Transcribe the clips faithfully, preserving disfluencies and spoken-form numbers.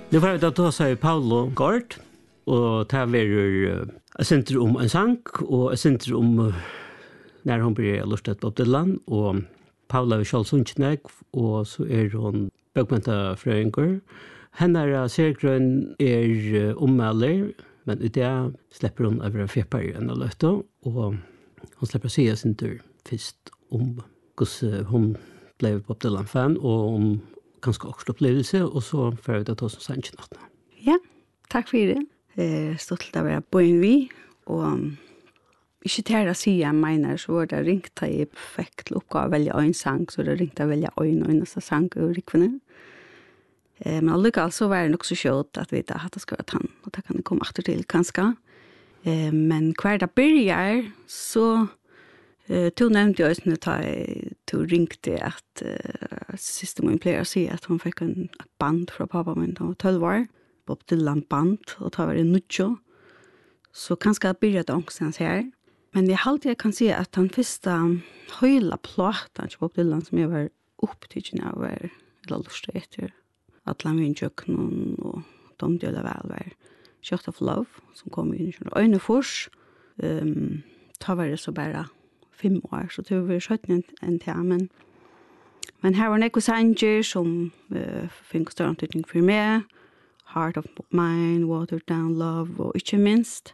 Nu var det då så Paolo Gord och det var ett center om en sang och ett center om när hon blir lustat på Dylan och Paula Scholzunchnek och så är hon bökmentafröingur. Hennar sergrön är ommäler, men i det släpper hon över feppar en och löfte och hon släpper säga sin tur först om hur hon blev på Dylan-fan och om ganska också upplevelse och så för det att som sannsynat. Ja, tack för det. Eh, stolt av att bo in vi och ikke til å si jeg mener, så var det ringt til jeg perfekt til oppgave å velge en sang, så det ringte å velge en og eneste sang og rikvene. Eh, men allikevel så var det nok så kjøtt at vi da hadde skrevet han, og det kan jeg komme etter til kanskje. Eh, men hver dag begynner, så eh, to nevnte jeg også når jeg to ringte at eh, siste min pleier å si at hun fikk en band fra pappa min, da hun var tolv år, Bob Dylan band, og da var det nødjo. Så kanskje det begynte ångstens her. Men jeg alltid kan si at den første høyla platan til Bob Dylan som jeg var opptidgen av var eller lustig etter Atlan Vindjøkken og de deler vel var Shot of Love som kom inn i øyne fors. Um, da var det så bare fem år, så det var skjøtten en til, men men her var Neko Sanger som uh, fikk større antydning for meg. Heart of Mine, Watered Down Love og ikke minst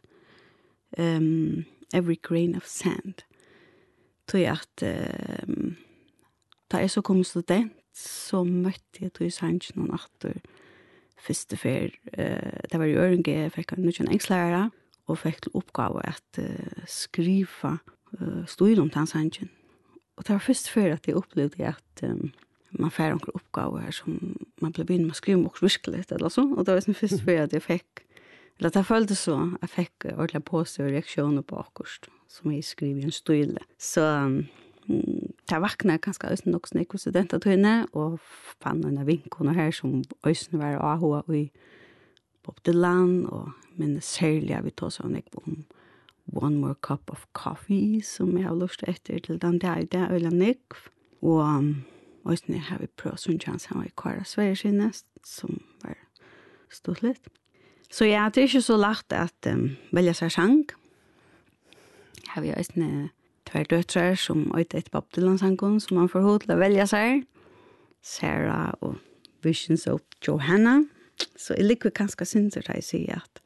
um, Every Grain of Sand. Tror jeg at um, da jeg så kom student, så møtte jeg til sannsyn noen atter første fer. Uh, det var i Ørenge, jeg fikk en nødvendig engstlærer, og fikk til oppgave at uh, skrive uh, stil om den sannsyn. Og det var første fer at jeg opplevde at um, man får en oppgave her som man ble begynner med å skrive om også virkelig, eller så. Og det var den første fer at jeg fikk Eller det føltes så, jeg fikk ordentlig påstå reaksjoner på akkurat, som jeg skriver i en style. Så um, det vakna ganske også nok snakk studenter til henne, og fann en av vinkene her som også var A H A i Bob Dylan, og men særlig vi tog sånn ikke om One More Cup of Coffee, som jeg har lyst etter til den der i det øyne nikk. Og um, også har vi prøvd sånn chans, han var i Kara Sverige sinest, som var stort litt. Så ja, det er ikke så lagt at um, velge seg sang. Her har vi også tver døtre som øyte et Bob Dylan-sangen, som man får hod til å velge seg. Sarah og Visions of Johanna. Så jeg liker ganske synder til å si at,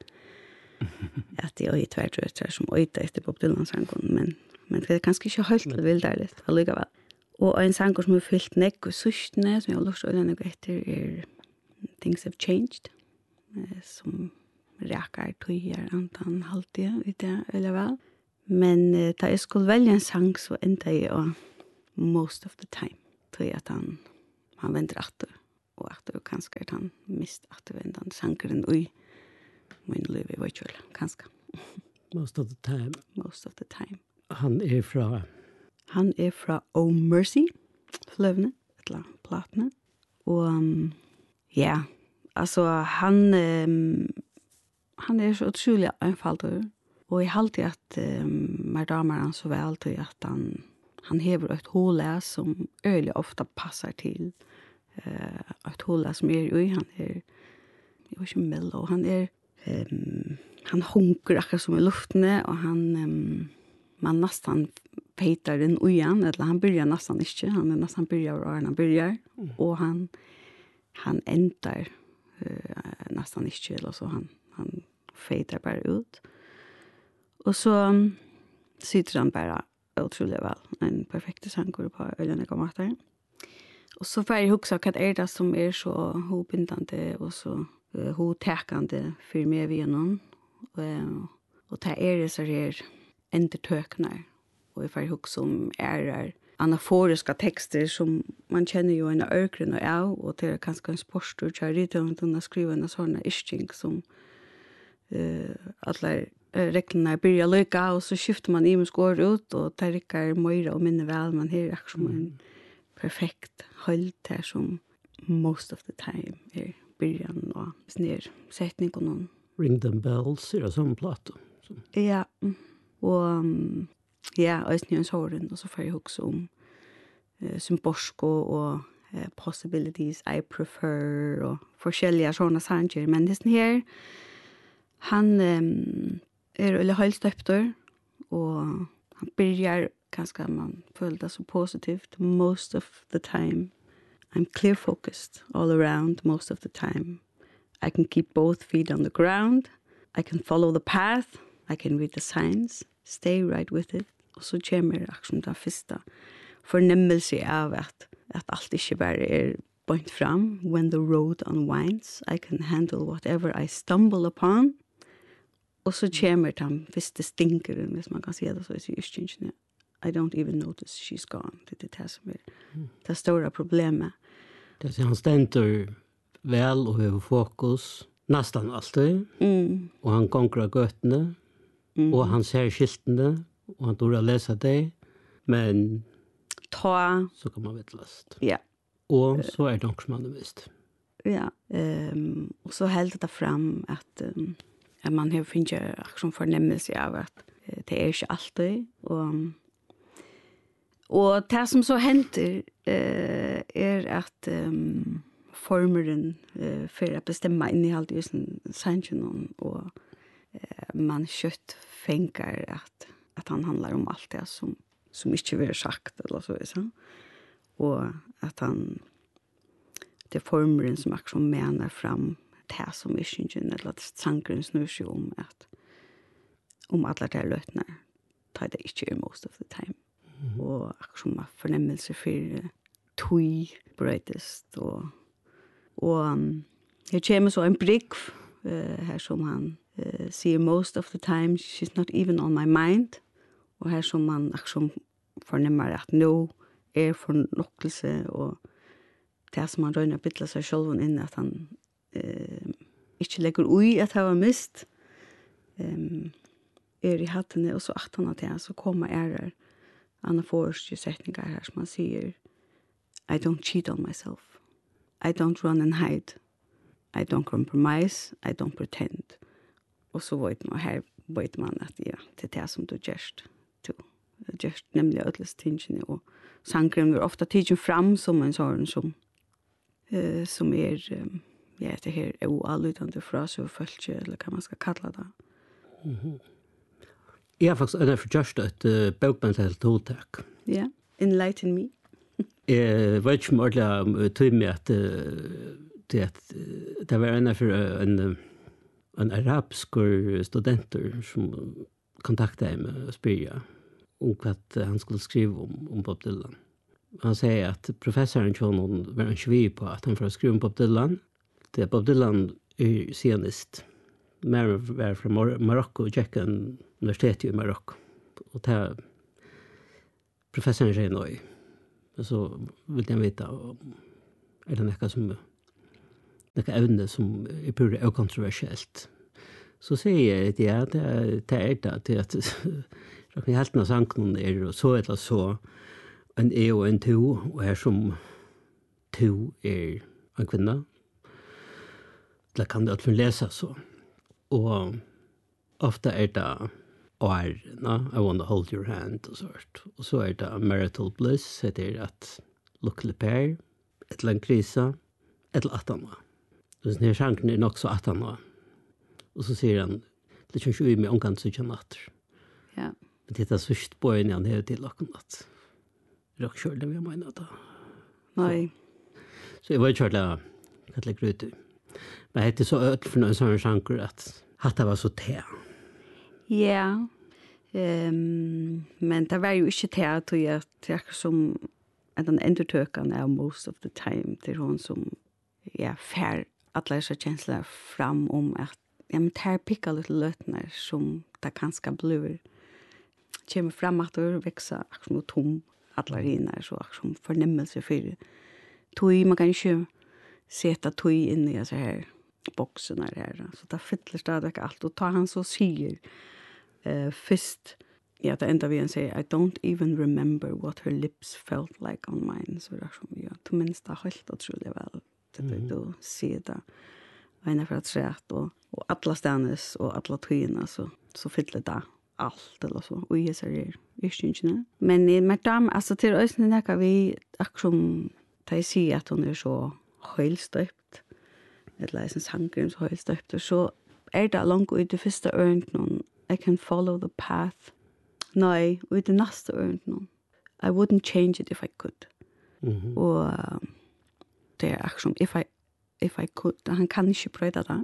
at det er tver døtre som øyte et Bob Dylan-sangen, men, men det er ganske ikke helt til vildt der litt, allikevel. Og en sang som er fyllt nekk og sørstene, som jeg har lyst til å øyne etter, er Things Have Changed, som räkar tøyer antan halvtid i det, eller vel. Men uh, da jeg skulle velge en sang, så endte jeg og most of the time. Tror jeg at han, han venter atter, og atter kanskje at han mist attervendende sangeren i min liv i Vøytjøl, kanskje. Most of the time. Most of the time. Han er fra? Han er fra Oh Mercy, fløvene, et eller annet platene. Og um, ja, yeah. Altså, han, um, han er så utrolig einfaldig, og jeg har alltid at um, meg damer han så vel til at han, han hever et håle som øyelig ofte passer til uh, et håle som er i, han er, jeg vet ikke mellow, han er, um, han hunker akkurat som i luftene, og han, um, man nesten peter den ujan, eller han byrjar nesten ikke, han er nesten byrjar og han byrjar, mm. og han, han ender Uh, nästan inte eller så han han fader bara ut. Och så um, sitter han bara otroligt väl. En perfekt sångare på ölen och matar. Och så får jag också att är det som är så hopbindande och så uh, hotäkande för mig vi någon. Uh, och det är det så här entertöknar. Och jag får också om är det anaforiska texter som man känner ju en ökren och av och det är kanske en sportstur jag ritar och att skriva en sån isching som uh, alla uh, reglerna börjar lycka och så skiftar man i med skår ut och det rickar möjra och minne väl man har också som en perfekt höll där som most of the time är början och snär sättning och någon Ring them bells är det som platta. Ja, och um, ja, och sen en sån och så får jag också om uh, Symborsko och uh, possibilities I prefer og forskjellige sånne sanger. Men det her, han um, er veldig høylstøpter, og han byrjar ganske, man føler det så positivt most of the time. I'm clear focused all around most of the time. I can keep both feet on the ground. I can follow the path. I can read the signs. Stay right with it. Og så kommer akkurat den første fornemmelse av at, at alt ikke bare er bønt fram. When the road unwinds, I can handle whatever I stumble upon. Og så kommer den første stinkeren, hvis man kan si det så i yrkjengene. I don't even notice she's gone. Det er det som er det store problemet. Det er han stender vel og har fokus nästan alltid. Mm. Og han konkrar gøtene, mm. og han ser skiltene, og han tror å lese det, men ta så kan man vittlast. Ja. Og så er det nok som han er visst. Ja, um, og så heldet det fram at, um, at man har finnet akkurat fornemmelse av at uh, det er ikke alltid, og Og det som så henter uh, er at um, formeren uh, for å bestemme innehalt i sangen og uh, man kjøtt fengar at, at han handlar om alt det som, som ikke vil sagt eller så, så. Og at han det er formeren som akkurat mener fram det som ikke eller at sangeren snur seg om at om alle de løtene tar det ikke most of the time. Mm. Og akkurat fornemmelse for tøy brøytest og og um, her kommer så en brygg uh, her som han uh, sier most of the time she's not even on my mind og her som han akkurat fornemmer at nå er fornokkelse og det som han røyner å bytte seg selv inn at han uh, ikke legger ui at han var mist um, er i hattene og så at han at jeg så kommer ærer Anna Forrest setningar her som han sier I don't cheat on myself. I don't run and hide. I don't compromise. I don't pretend. Og så vet man, her vet man at ja, det er det som du gjørst. Du gjørst nemlig ødels tingene. Og sangren vil ofta tidsen fram som en sånn som, uh, som er, um, ja, det her er uallydende fra seg og følge, eller hva man skal kalla det. Mhm. Jeg har faktisk ønnet for gjørst et uh, bøkbandelt hovedtak. Ja, yeah. Enlighten me. Jeg vet ikke om ordentlig tog med at det, det var ønnet for en, en arabisk studenter som kontaktet meg og spyrte om hva han skulle skrive om, om Bob Dylan. Han sier at professoren John var en sviv på at han får skrive om Bob Dylan. Det er Bob Dylan er sionist. Mer var fra Mar- Marokko og gikk en universitet i Marokko. Og det er professoren sier noe. Og så vil jeg vite om er det noe som noe evne som er pure og kontroversielt. Så sier jeg at ja, det er det, er det til at jeg helt noe sangen er og så eller så en e og en to og her som to er en kvinne. Det kan det alltid lese så. Og ofte er det og no, I want to hold your hand og sånt. Og så er det marital bliss, det er at lukkelig pær, et eller annet krisa, et eller annet. Og sånn her sjanken er nok så at han og så sier han, det kjønner ikke ui med omkant så kjønner natter. Ja. Men det er sørst på en han her til akkurat natt. Råk kjør det vi har mener da. Nei. Så, så jeg var kjørt det, hva det ligger ute. Men jeg heter så ødel for noen sånne sjanker at hatt det var så te. Ja, um, men det var jo ikke til at jeg trekker som at den endertøkene er most of the time til hun som ja, fær alle disse kjensler fram om at ja, men det er pikket litt løtner som det kanskje blir kommer fram at det vekser akkurat mot tom alle hinner så akkurat fornemmelse for tog, man kan ikke sette tog inn i så her boksen her, så det fyller stadig alt og tar han så sier Uh, først, ja, det enda vi han sier, I don't even remember what her lips felt like on mine, så det er som, ja, til minst det er helt utrolig vel, til mm. du sier det, og en er for at sett, og, og alle stenes, og alle tøyene, så, så fyller det alt, eller så, og jeg ser det, ikke ikke, men i Merdam, altså til øyne nekker vi, akkurat ta jeg sier at hun er så høylstøpt, eller en sangren så høylstøpt, og så er det langt ut i første øynt noen, I can follow the path. Nei, ut i neste øynt noen, I wouldn't change it if I could. Mhm. Og uh, det er akkurat som, if I, if I could, han kan ikke brøyde det.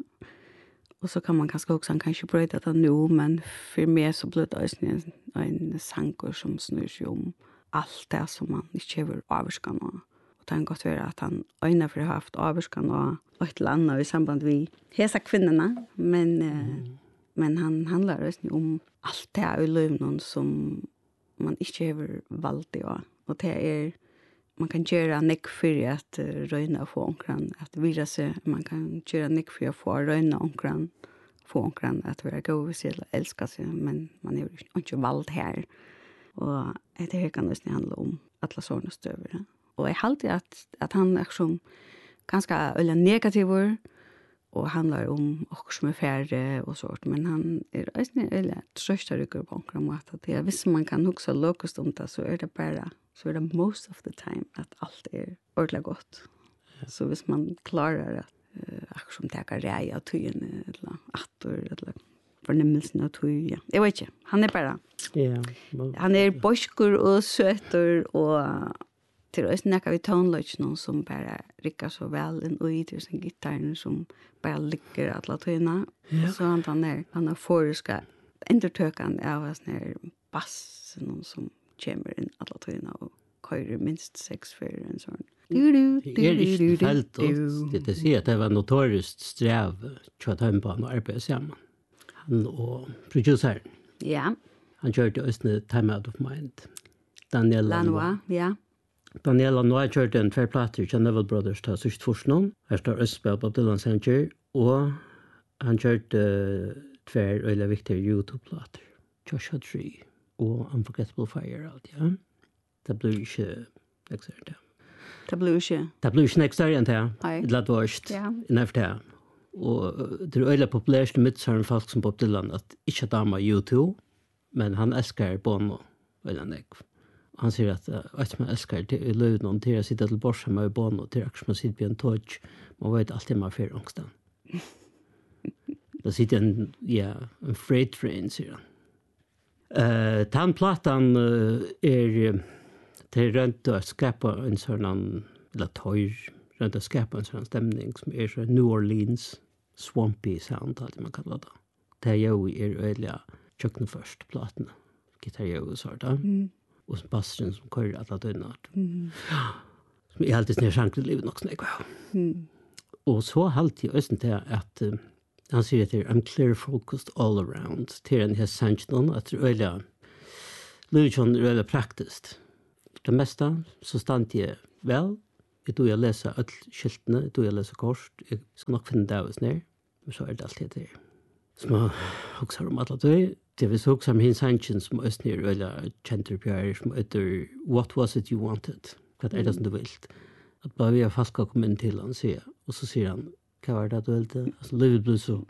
Og så kan man kanskje også, han kan ikke brøyde det nå, men for meg så blir det også en, en sanger som snur seg om alt det som man ikke har avvarsket nå. Og det kan godt være at han øyne for å ha haft avvarsket nå, og et eller annet i samband med hese kvinnerne, men, mm. men han handler også om alt det i livet som man ikke har valgt i å. Og det er, man kan gjøre nek for at uh, røyne og få omkran, at vira seg, man kan gjøre nek for å få røyne omkran, få omkran at være god ved seg eller elske seg, men man har ikke valgt her. Og det her kan nesten handle om alle sånne støver. Og jeg halte at, at han er som ganske øyne negativer, og handler om okkur som er færre og sånt, men han er øyne øyne trøsta rykker på omkran måte. Det er, hvis man kan huske lokast om det, så er det bare, så er det most of the time at alt er ordentlig godt. Ja. Så hvis man klarer at uh, akkur som teker rei av tøyene, eller atter, eller fornemmelsen av tøy, ja. Jeg vet ikke, han er bare, ja, han er boskur og søter, og til oss nekka vi tonelodge noen som bare rikker så vel inn og i til sin gitarren som bare ligger alle tøyene. Ja. Så han, han er, han er foreska endertøkene av en sånn her bass, noen som kommer inn alle tøyene og kører minst seks før en sånn. Det er ikke felt, og det sier at det var notorisk strev til å ta inn på han og arbeide sammen. Han og produceren. Ja. Han kjørte Østene Time Out of Mind. Daniel Lanois, ja. Daniel Lanois kjørte en tver plater til Neville Brothers til sørst forsknån. Her står Østberg på Dylan Sanger, og han kjørte tver øyla viktige YouTube-plater. Joshua Tree og Unforgettable Fire, alt, ja. Det blir ikke neksert, ja. Det blir ikke. Det blir ikke neksert enn det, Nei. det lett vårt, Ja. innenfor det. Og det er øyla populært med sånne folk som Bob Dylan, at ikke dama U to, men han elsker Bono, øyla nekv. Han sier at at man elsker til i løvnen til å sitte til borsa med Bono, til akkurat man sitter på en tog, man vet alltid man får ångstan. Da sitter en, ja, en freight train, sier han. Uh, Tannplatan uh, er til rønt å skapa en sånn, eller tøyr, rønt å skapa en sånn stemning som er så New Orleans swampy sound, alt man kallar det. Det er jo er øyelig kjøkken først, platene, gitar jo og sånt, da. Mm. Og som basseren som kører alle døgnart. Mm. Som jeg alltid snir sjankret livet nok snakk. Mm. Og så halte jeg også til at uh, han sier at I'm clear focused all around til en her sannsjonen at det er øyelig livet er øyelig praktisk. Det meste så stand jeg vel. Jeg tror jeg leser alle skiltene, jeg tror jeg leser kors. Jeg skal nok finne det av oss ned. Men så er det alltid det. Som jeg husker om alle døy. Det vil husker om hins sannsjonen som også nere øyelig kjenter bjør som heter What was it you wanted? Hva er det som du vilt? At bare vi har falska kommet inn til han, sier og så sier han hva var det du vilte? Altså, livet blir så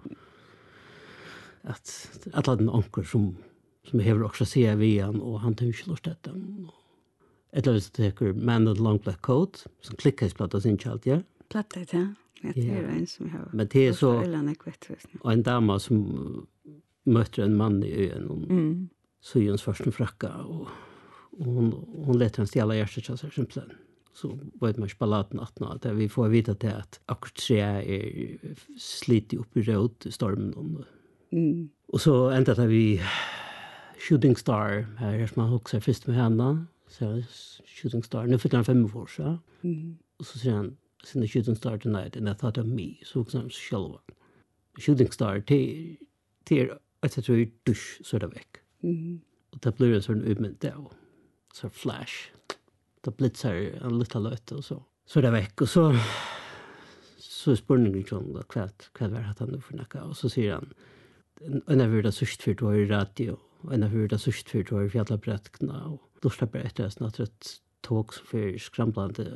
at alle den anker som, som hever også sier vi han, og han tar ikke lort etter ham. Et eller annet teker Man in the Long Black Coat, som klikker i platta sin kjalt, ja? Platta, ja. Ja, det er en som har... Men det er så... Og en dama som møter en mann i øyen, og mm. så gjør hun først en frakka, og, og hun, hun leter han stjæla hjertet til seg, simpelthen. Så vet man ikke balladen at nå, at vi får vite til at akkurat tre er slitt opp i råd i stormen. Mm. Og så enda det vi Shooting Star, her er som han også er først med henne, så er Shooting Star, nå fyller han fem år, så. Mm. Og så sier han, since Shooting Star tonight, and I thought of me, så også han selv. Shooting Star, til, til at jeg tror jeg dusj, så er det vekk. Mm. Og det blir en sånn utmynd der, så flash. Det blitzer en liten løte, og så, så er det vekk. Og så, så er spørningen sånn, hva, hva er det han nå for noe? Og så sier han, en av det sørst for du har i radio, og en av det sørst for du har i fjallabrettene, og lortet bare etter at det er et tog som for skramblande,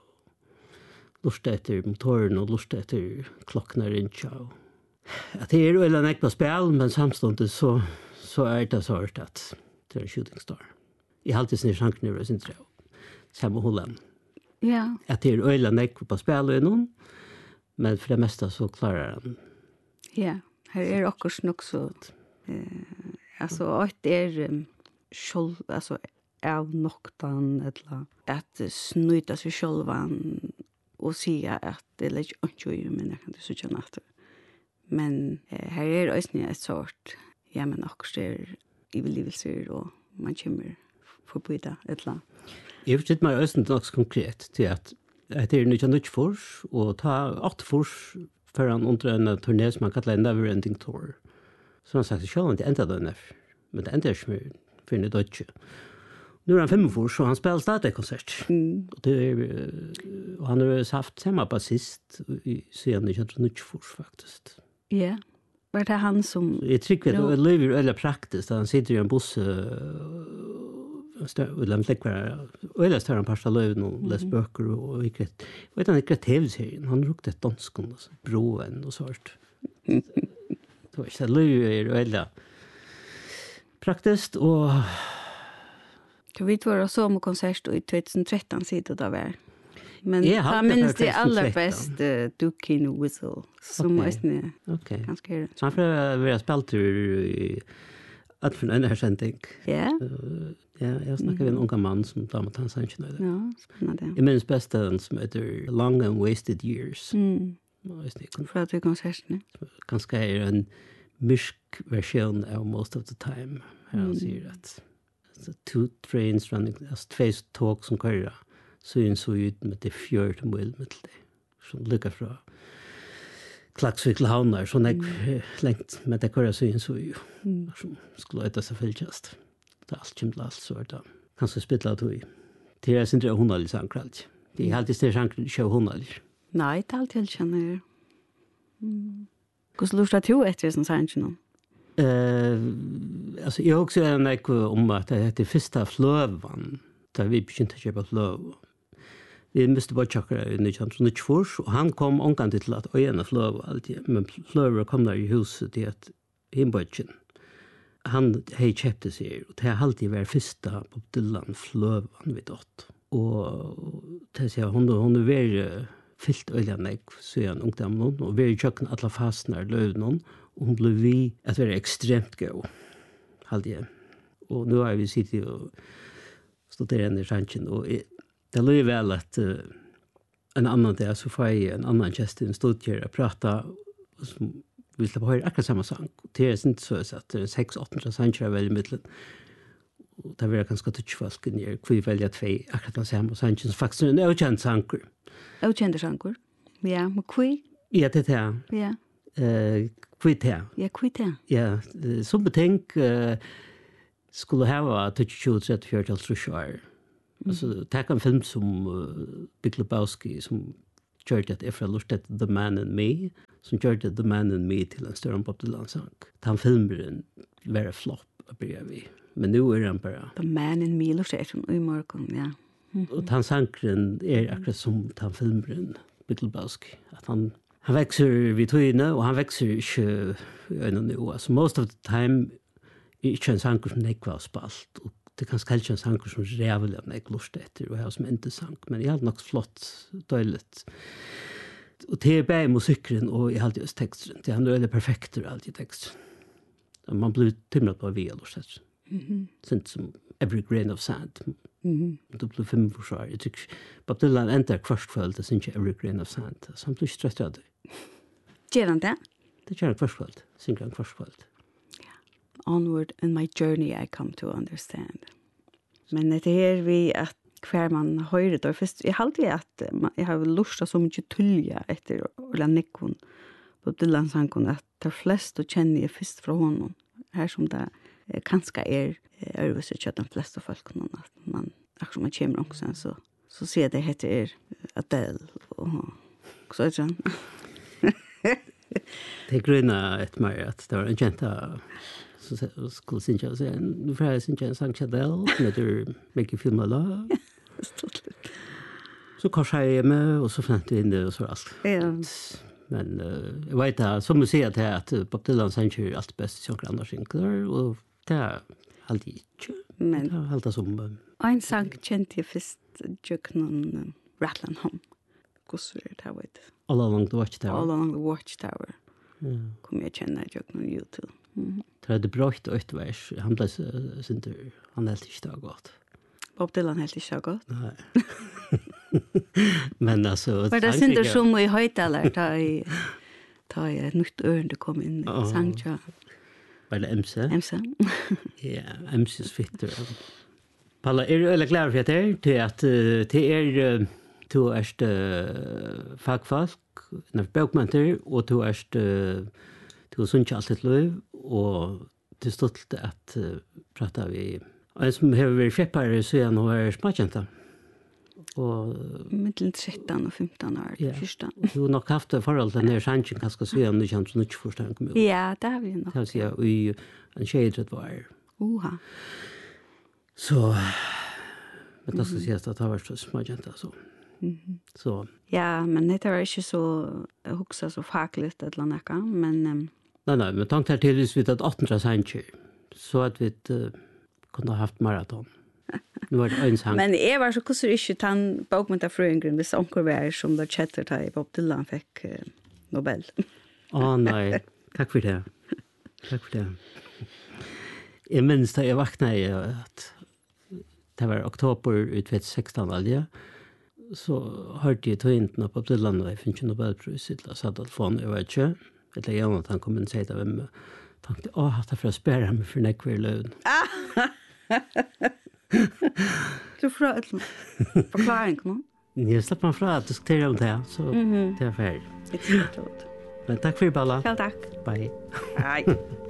lortet etter motoren, og lortet etter klokkene rundt, og at det er jo en ekva spil, men samståndet så, så er det så hørt at det er en Shooting Star. Jeg har alltid snir sjanken i sin trev. Samme Holland. Ja. Att det är öjla nekv på spela i någon, men för det mesta så klarar han. Ja, här är också nog så eh alltså att det är um, själv alltså av noktan eller att snuta sig självan och säga att det är inte ju men jag kan det så känna att men eh, här är också ett sort ja men också är i livet och man kommer förbyta ett land. Jag vet mig också något konkret till att det är nu inte fors och ta åt fors för en under en turné som man kallar Never Ending Tour. Så han sagt själv att det ända då men det ända är ju för det Deutsche. Nu är han fem fors och han spelar stadig konsert. Mm. Och det är och han har haft samma basist i sen inte inte fors faktiskt. Ja. Var det han som Jag tycker att det lever eller praktiskt han sitter i en buss och lämnar läckare eller står han passa löv och läs böcker och vilket vet han inte tv-serien han rukte ett danskon och broen och sånt. Så det lever eller praktiskt och du vet var så med konsert i tjugohundratretton sitter det där. Men jag minns det allra bäst uh, Dukin Whistle som okay. Är okay. ganska är. Så han får vara speltur i att för en här sändning. Ja. Uh, ja, jag snackar med en ung man som tar mot hans sanchen. Ja, spännande. Jag minns bästa som heter Long and Wasted Years. Mm. Just det. För att vi konserten. Ganska är en mysk version av Most of the Time. Här han säger att the two trains running, as två tåg som köra. Så in så ut med det fjört mil med det. Som lyckas fra Klaksvik till Havnar. Så när längt med det köra så in så ju. Som skulle äta sig fylljast. Det är allt kommer allt så är det. Kanske spitla att vi. Det är inte hundra sankralt. Det är alltid större sankralt kör hundra. Nej, det är alltid jag känner. Mm. Hur lustar du efter sån sankralt? Eh, alltså jag också är en ekv om att det heter första flövan. Där vi begynte att köpa flöv. Vi måste bara tjocka i nittonhundranittiofyra och han kom omgång till att öjna flöv alltid. Men flöver kom där i huset till att inbötchen. Han hej köpte sig och det har alltid varit första på Dylan flövan vid åt. Och det säger hon hon är väldigt fyllt öjna så är han ungdom någon och vi tjockna alla fastnar löv någon och hon blev vi att vara extremt god. Alltid. Och nu har vi sitter och studerar i sanchen och det är väl att uh, en annan där så får jag en annan gäst i en studier att prata som vill släppa höra akkurat samma sang. Det är inte så att det är sex åtta sanger är väldigt mittlen. Och det är ganska touchfalk när vi väljer två akkurat samma sanger som faktiskt är en okänd sanger. Okänd sanger? Ja, men kvi? Ja, det är det. Ja. Uh, kvitt här. Ja, kvitt här. Ja, som betänk uh, skulle ha tjugo trettio fyrtio år. Alltså ta en film som uh, Big Lebowski som gjorde att Efra lustet The Man and Me som gjorde The Man and Me till en större Bob Dylan-sång. Den filmen var flopp att börja vi. Men nu är den bara... The Man and Me lustet från i morgon, ja. Mm-hmm. Och den sången är akkurat som den filmen Big Lebowski. Att han, han växer vid tøyene och han växer inte uh, nu. Alltså most of the time är inte en sång som nekvar spalt och det kan kanske en sang som rävliga när jag lust efter och jag som inte sang men jag hade nog flott dåligt och det är bara musiken och jag hade just texten det är väldigt perfekt och alltid text man blir timrat på vi eller så mhm sen som Every Grain of Sand mhm då blir fem försvar jag tycker Bob Dylan enter kvarskväll det syns Every Grain of Sand som blir stressad gör han det det gör kvarskväll syns han kvarskväll. Onward in my journey I come to understand. Men det är vi att kvar man höjer det först jag hade att jag har lust så mycket tulja efter eller nekon på Dylan sankon att de flesta känner jag först från honom här som det kanske är överse att de flesta folk någon att man också man kommer också så så ser det heter Adele och så är det det gröna ett mer att det var en jenta så skulle synja så nu får jag synja en sång till Adele när du make you feel my love så kanske jag är med och så fant vi in det och så allt ja. Men uh, jag vet att som du säger att, att Bob Dylan synger allt bäst som andra synklar och det är alltid inte men det är alltid som uh, en sång kände jag först jag någon rattlan hon. Kusur det här vet. All along the watchtower. All along the watchtower. Ja. Kom jag känna jag på YouTube. Mhm. Det hade brått och vers. Han blev inte han helt inte så gott. Bob Dylan helt inte så gott. Nej. Men alltså var det synd det som i höjtalar ta i ta i ett nytt örn det kom in i Sancha. Var det M C? M C. Ja, M C's fitter. Palla, är du eller klar för det till att det är to erst fagfolk när bokmenter och to erst to sånt allt ett löv och det stolt att prata vi en som har varit skeppare så jag nog är smakjanta. Och mellan tretton och femton år ja. första. Du har nog haft förhåll den här chansen kanske så jag nu känns så mycket förstånd kommer. Ja, det har vi nog. Det ser vi en shade var. Oha. Så men det ska sägas att det har varit så smakjanta så. Mhm. Så ja, men det var inte så huxa så fakligt eller något, men um, nej nej, men tanken till är vi att åttende sancher så att vi uh, kunde ha haft maraton. Nu var det en sang. Men jag var så kusur inte tan bokmenta fröngren hvis onkel var som där chatter till Bob Dylan fick uh, Nobel. Åh oh, nej, tack för det. Tack för det. Jag minns da jag vaknade att det var oktober i tjugohundrasexton alja. Så hørte jeg tøynten av Bob Dylan, og jeg finner ikke Nobelpris, eller satt telefonen, jeg vet ikke. Eller gjerne at han kom og sier til hvem, og tenkte, å, hatt det for å spørre meg for nekver løn. Du får et forklaring nå? Jeg slapp meg fra at diskutere om det, så mm -hmm. det er ferdig. It's good. Men takk for det, Balla. Ja, takk. Bye. Hei.